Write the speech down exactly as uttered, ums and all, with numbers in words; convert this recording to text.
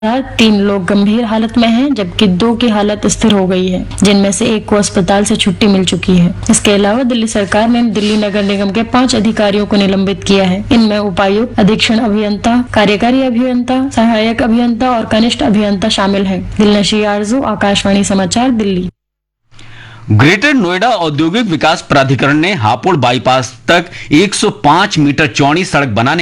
तीन लोग गंभीर हालत में हैं, जबकि दो की हालत स्थिर हो गई है, जिनमें से एक को अस्पताल से छुट्टी मिल चुकी है। इसके अलावा दिल्ली सरकार ने दिल्ली नगर निगम के पांच अधिकारियों को निलंबित किया है। इनमें उपायुक्त, अधीक्षण अभियंता, कार्यकारी अभियंता, सहायक अभियंता और कनिष्ठ अभियंता शामिल है। दिलनशी आरजू, आकाशवाणी समाचार, दिल्ली। ग्रेटर नोएडा औद्योगिक विकास प्राधिकरण ने हापुड़ बाईपास तक एक सौ पाँच मीटर चौड़ी सड़क बनाने